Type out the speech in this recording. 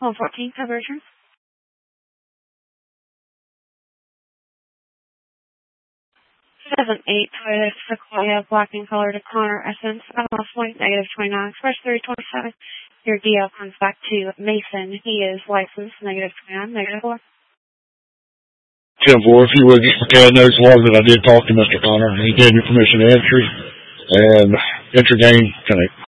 114 conversion. 7-8 Toyota Sequoia black and colored Connor Essence flight -29 express 327. Your DL comes back to Mason. He is licensed -29 -4. 10-4, if you would, just for CAD notes log that I did talk to Mr. Connor. He gave me permission to entry and enter game connect.